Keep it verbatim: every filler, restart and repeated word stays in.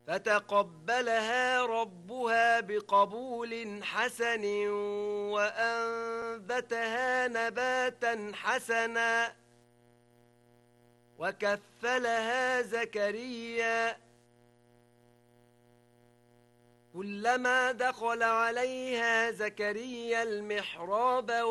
فتقبلها ربها بقبول حسن وأنبتها نباتا حسنا وكفلها زكريا كلما دخل عليها زكريا المحراب